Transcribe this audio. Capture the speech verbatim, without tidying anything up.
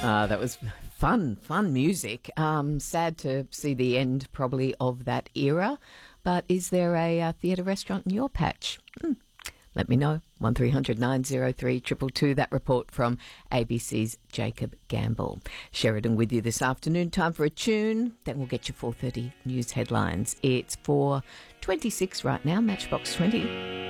Uh, that was fun, fun music. Um, sad to see the end probably of that era. But is there a uh, theatre restaurant in your patch? Hmm. Let me know. one three hundred nine oh three two two two. That report from A B C's Jacob Gamble. Sheridan with you this afternoon. Time for a tune. Then we'll get your four thirty news headlines. It's four twenty-six right now, Matchbox twenty.